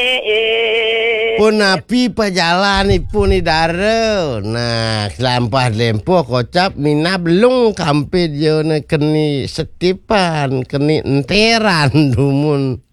Pun api pajalan ipun idare. Nah, lampah lempoh kocap mina belum kampe dia keni setipan, keni enteran dumun.